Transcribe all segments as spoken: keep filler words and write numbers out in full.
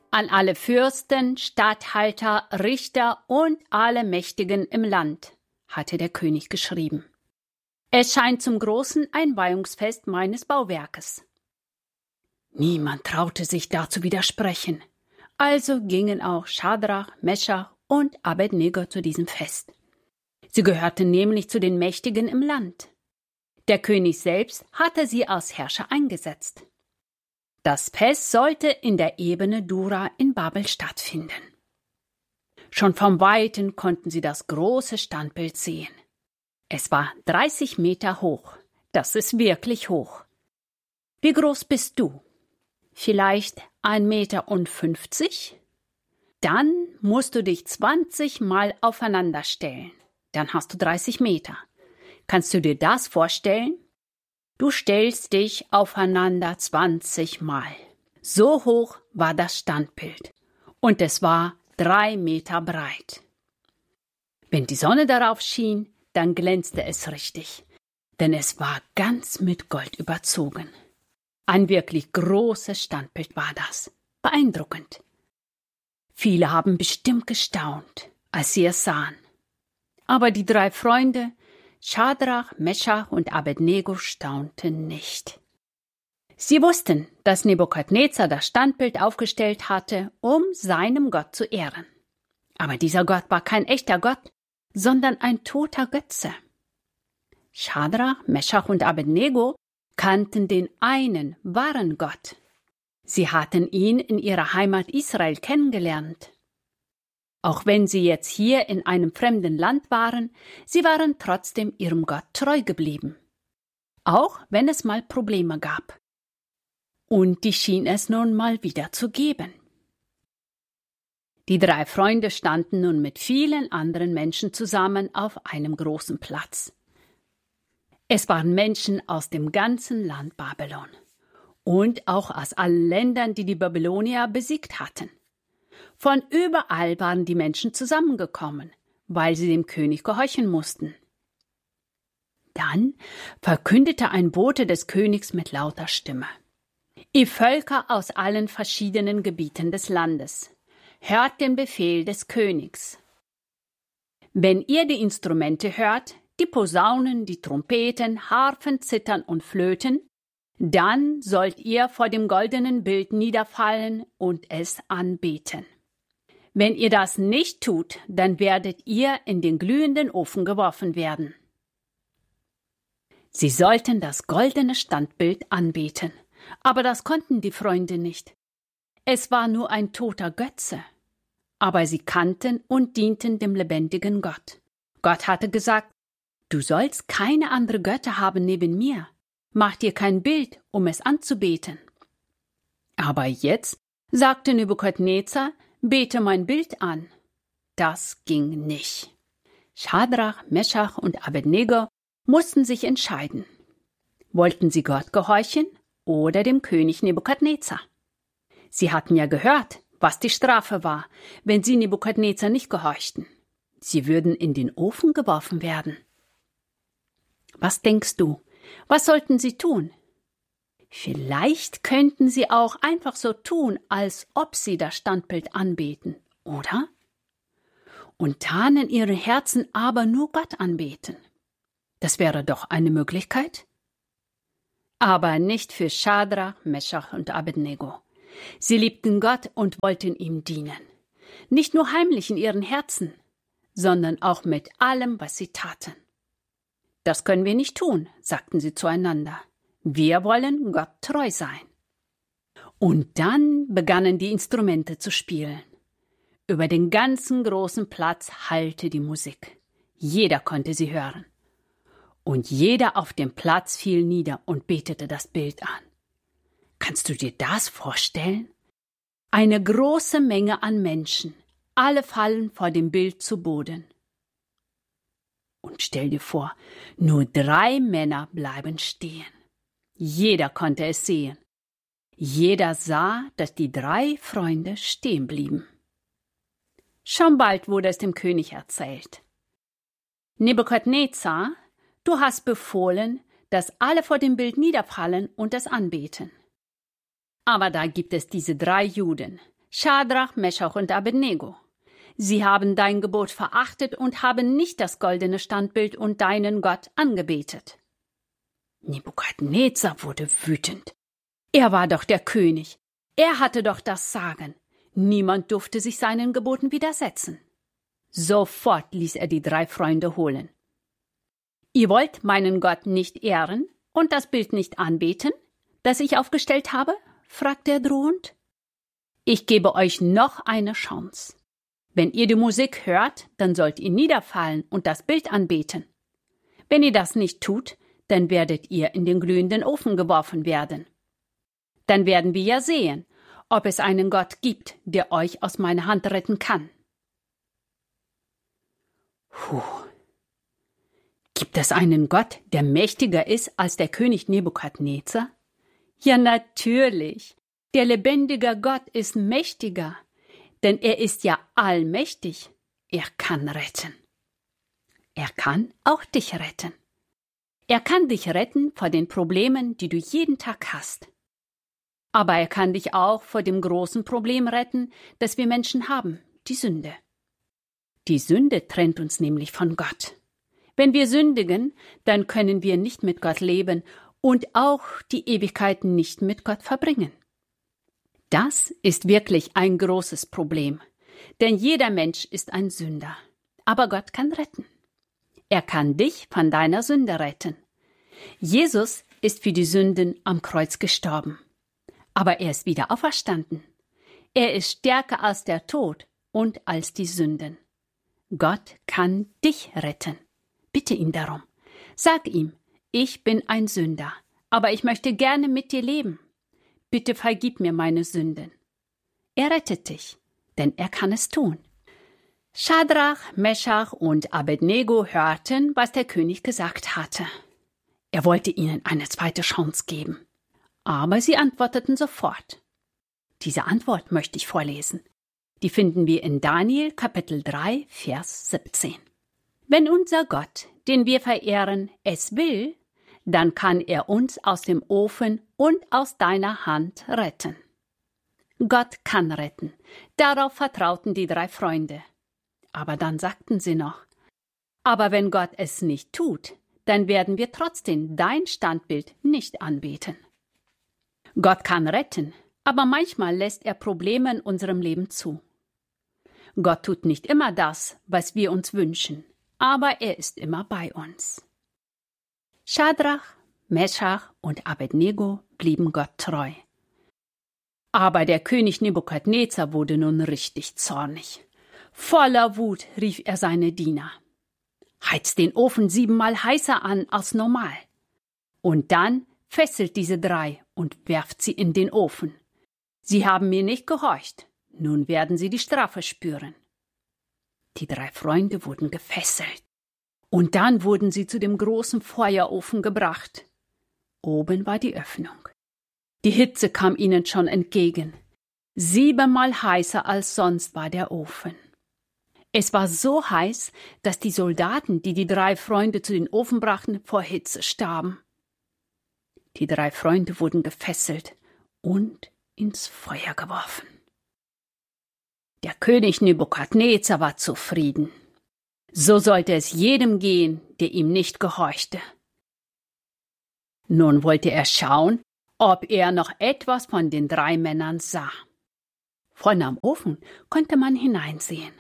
an alle Fürsten, Statthalter, Richter und alle Mächtigen im Land, hatte der König geschrieben. Es scheint zum großen Einweihungsfest meines Bauwerkes. Niemand traute sich da zu widersprechen, also gingen auch Schadrach, Meschach und Abednego zu diesem Fest. Sie gehörten nämlich zu den Mächtigen im Land. Der König selbst hatte sie als Herrscher eingesetzt. Das Fest sollte in der Ebene Dura in Babel stattfinden. Schon vom Weiten konnten sie das große Standbild sehen. Es war dreißig Meter hoch. Das ist wirklich hoch. Wie groß bist du? Vielleicht ein Meter und fünfzig? Dann musst du dich zwanzig Mal aufeinander stellen. Dann hast du dreißig Meter. Kannst du dir das vorstellen? Du stellst dich aufeinander zwanzig Mal. So hoch war das Standbild. Und es war drei Meter breit. Wenn die Sonne darauf schien, dann glänzte es richtig. Denn es war ganz mit Gold überzogen. Ein wirklich großes Standbild war das. Beeindruckend. Viele haben bestimmt gestaunt, als sie es sahen. Aber die drei Freunde, Schadrach, Meschach und Abednego, staunten nicht. Sie wussten, dass Nebukadnezar das Standbild aufgestellt hatte, um seinem Gott zu ehren. Aber dieser Gott war kein echter Gott, sondern ein toter Götze. Schadrach, Meschach und Abednego kannten den einen wahren Gott. Sie hatten ihn in ihrer Heimat Israel kennengelernt. Auch wenn sie jetzt hier in einem fremden Land waren, sie waren trotzdem ihrem Gott treu geblieben. Auch wenn es mal Probleme gab. Und die schien es nun mal wieder zu geben. Die drei Freunde standen nun mit vielen anderen Menschen zusammen auf einem großen Platz. Es waren Menschen aus dem ganzen Land Babylon und auch aus allen Ländern, die die Babylonier besiegt hatten. Von überall waren die Menschen zusammengekommen, weil sie dem König gehorchen mussten. Dann verkündete ein Bote des Königs mit lauter Stimme: Ihr Völker aus allen verschiedenen Gebieten des Landes, hört den Befehl des Königs. Wenn ihr die Instrumente hört, die Posaunen, die Trompeten, Harfen, Zittern und Flöten, dann sollt ihr vor dem goldenen Bild niederfallen und es anbeten. Wenn ihr das nicht tut, dann werdet ihr in den glühenden Ofen geworfen werden. Sie sollten das goldene Standbild anbeten, aber das konnten die Freunde nicht. Es war nur ein toter Götze. Aber sie kannten und dienten dem lebendigen Gott. Gott hatte gesagt: Du sollst keine andere Götter haben neben mir. Mach dir kein Bild, um es anzubeten. Aber jetzt sagte Nebukadnezar: Bete mein Bild an. Das ging nicht. Schadrach, Meschach und Abednego mussten sich entscheiden. Wollten sie Gott gehorchen oder dem König Nebukadnezar? Sie hatten ja gehört, was die Strafe war, wenn sie Nebukadnezar nicht gehorchten. Sie würden in den Ofen geworfen werden. Was denkst du? Was sollten sie tun? Vielleicht könnten sie auch einfach so tun, als ob sie das Standbild anbeten, oder? Und dann in ihren Herzen aber nur Gott anbeten. Das wäre doch eine Möglichkeit. Aber nicht für Schadrach, Meschach und Abednego. Sie liebten Gott und wollten ihm dienen. Nicht nur heimlich in ihren Herzen, sondern auch mit allem, was sie taten. Das können wir nicht tun, sagten sie zueinander. Wir wollen Gott treu sein. Und dann begannen die Instrumente zu spielen. Über den ganzen großen Platz hallte die Musik. Jeder konnte sie hören. Und jeder auf dem Platz fiel nieder und betete das Bild an. Kannst du dir das vorstellen? Eine große Menge an Menschen, alle fallen vor dem Bild zu Boden. Und stell dir vor, nur drei Männer bleiben stehen. Jeder konnte es sehen. Jeder sah, dass die drei Freunde stehen blieben. Schon bald wurde es dem König erzählt. Nebukadnezar, du hast befohlen, dass alle vor dem Bild niederfallen und es anbeten. Aber da gibt es diese drei Juden, Schadrach, Meschach und Abednego. Sie haben dein Gebot verachtet und haben nicht das goldene Standbild und deinen Gott angebetet. Nebukadnezar wurde wütend. Er war doch der König. Er hatte doch das Sagen. Niemand durfte sich seinen Geboten widersetzen. Sofort ließ er die drei Freunde holen. Ihr wollt meinen Gott nicht ehren und das Bild nicht anbeten, das ich aufgestellt habe? Fragte er drohend. Ich gebe euch noch eine Chance. Wenn ihr die Musik hört, dann sollt ihr niederfallen und das Bild anbeten. Wenn ihr das nicht tut, dann werdet ihr in den glühenden Ofen geworfen werden. Dann werden wir ja sehen, ob es einen Gott gibt, der euch aus meiner Hand retten kann. Puh. Gibt es einen Gott, der mächtiger ist als der König Nebukadnezar? Ja, natürlich. Der lebendige Gott ist mächtiger, denn er ist ja allmächtig. Er kann retten. Er kann auch dich retten. Er kann dich retten vor den Problemen, die du jeden Tag hast. Aber er kann dich auch vor dem großen Problem retten, das wir Menschen haben, die Sünde. Die Sünde trennt uns nämlich von Gott. Wenn wir sündigen, dann können wir nicht mit Gott leben und auch die Ewigkeit nicht mit Gott verbringen. Das ist wirklich ein großes Problem, denn jeder Mensch ist ein Sünder. Aber Gott kann retten. Er kann dich von deiner Sünde retten. Jesus ist für die Sünden am Kreuz gestorben. Aber er ist wieder auferstanden. Er ist stärker als der Tod und als die Sünden. Gott kann dich retten. Bitte ihn darum. Sag ihm, ich bin ein Sünder, aber ich möchte gerne mit dir leben. Bitte vergib mir meine Sünden. Er rettet dich, denn er kann es tun. Schadrach, Meschach und Abednego hörten, was der König gesagt hatte. Er wollte ihnen eine zweite Chance geben. Aber sie antworteten sofort. Diese Antwort möchte ich vorlesen. Die finden wir in Daniel Kapitel drei, Vers siebzehn. Wenn unser Gott, den wir verehren, es will, dann kann er uns aus dem Ofen und aus deiner Hand retten. Gott kann retten. Darauf vertrauten die drei Freunde. Aber dann sagten sie noch, aber wenn Gott es nicht tut, dann werden wir trotzdem dein Standbild nicht anbeten. Gott kann retten, aber manchmal lässt er Probleme in unserem Leben zu. Gott tut nicht immer das, was wir uns wünschen, aber er ist immer bei uns. Schadrach, Meschach und Abednego blieben Gott treu. Aber der König Nebukadnezar wurde nun richtig zornig. Voller Wut rief er seine Diener. Heizt den Ofen siebenmal heißer an als normal. Und dann fesselt diese drei und werft sie in den Ofen. Sie haben mir nicht gehorcht. Nun werden sie die Strafe spüren. Die drei Freunde wurden gefesselt. Und dann wurden sie zu dem großen Feuerofen gebracht. Oben war die Öffnung. Die Hitze kam ihnen schon entgegen. Siebenmal heißer als sonst war der Ofen. Es war so heiß, dass die Soldaten, die die drei Freunde zu den Ofen brachten, vor Hitze starben. Die drei Freunde wurden gefesselt und ins Feuer geworfen. Der König Nebukadnezar war zufrieden. So sollte es jedem gehen, der ihm nicht gehorchte. Nun wollte er schauen, ob er noch etwas von den drei Männern sah. Von am Ofen konnte man hineinsehen.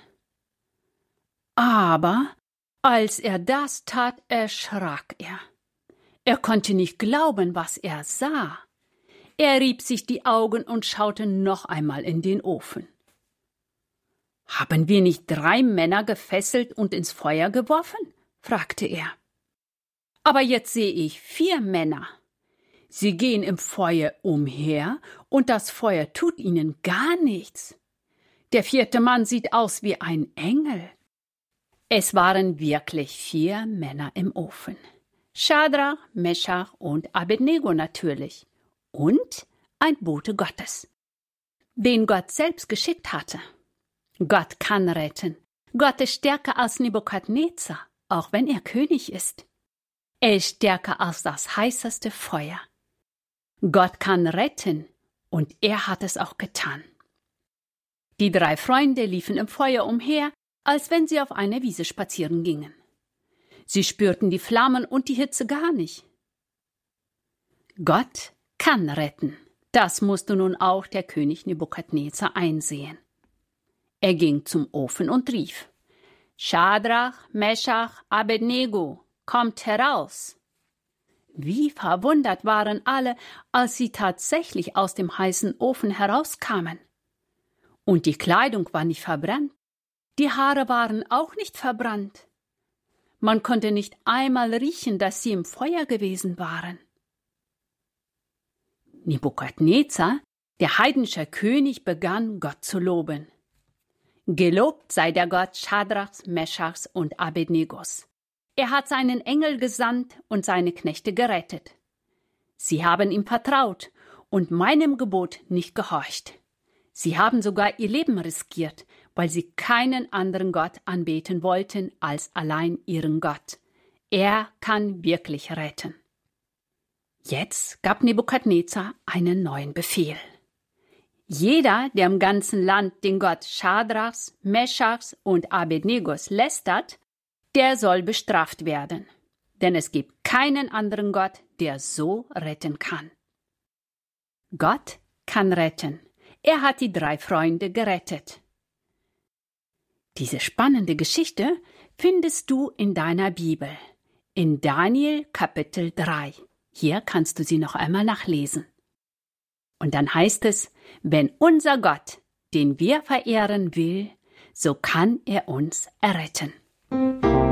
Aber als er das tat, erschrak er. Er konnte nicht glauben, was er sah. Er rieb sich die Augen und schaute noch einmal in den Ofen. »Haben wir nicht drei Männer gefesselt und ins Feuer geworfen?« fragte er. »Aber jetzt sehe ich vier Männer. Sie gehen im Feuer umher, und das Feuer tut ihnen gar nichts. Der vierte Mann sieht aus wie ein Engel.« Es waren wirklich vier Männer im Ofen. Schadrach, Meschach und Abednego natürlich. Und ein Bote Gottes, den Gott selbst geschickt hatte. Gott kann retten. Gott ist stärker als Nebukadnezar, auch wenn er König ist. Er ist stärker als das heißeste Feuer. Gott kann retten, und er hat es auch getan. Die drei Freunde liefen im Feuer umher, als wenn sie auf einer Wiese spazieren gingen. Sie spürten die Flammen und die Hitze gar nicht. Gott kann retten. Das musste nun auch der König Nebukadnezar einsehen. Er ging zum Ofen und rief: Schadrach, Meschach, Abednego, kommt heraus! Wie verwundert waren alle, als sie tatsächlich aus dem heißen Ofen herauskamen. Und die Kleidung war nicht verbrannt, die Haare waren auch nicht verbrannt. Man konnte nicht einmal riechen, dass sie im Feuer gewesen waren. Nebukadnezar, der heidnische König, begann Gott zu loben. Gelobt sei der Gott Schadrachs, Meschachs und Abednegos. Er hat seinen Engel gesandt und seine Knechte gerettet. Sie haben ihm vertraut und meinem Gebot nicht gehorcht. Sie haben sogar ihr Leben riskiert, weil sie keinen anderen Gott anbeten wollten als allein ihren Gott. Er kann wirklich retten. Jetzt gab Nebukadnezar einen neuen Befehl. Jeder, der im ganzen Land den Gott Schadrachs, Meschachs und Abednegos lästert, der soll bestraft werden. Denn es gibt keinen anderen Gott, der so retten kann. Gott kann retten. Er hat die drei Freunde gerettet. Diese spannende Geschichte findest du in deiner Bibel, in Daniel Kapitel drei. Hier kannst du sie noch einmal nachlesen. Und dann heißt es, wenn unser Gott, den wir verehren, will, so kann er uns erretten.